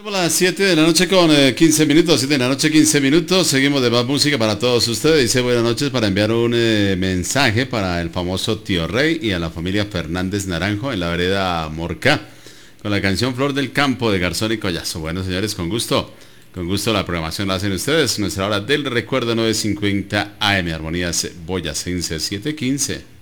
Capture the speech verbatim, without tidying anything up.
Son las siete de la noche con eh, quince minutos, siete de la noche quince minutos, seguimos de más música para todos ustedes. Dice buenas noches para enviar un eh, mensaje para el famoso Tío Rey y a la familia Fernández Naranjo en la vereda Morcá, con la canción Flor del Campo de Garzón y Collazo. Bueno, señores, con gusto, con gusto la programación la hacen ustedes. Nuestra hora del recuerdo nueve cincuenta A M, Armonías Boyacense siete quince.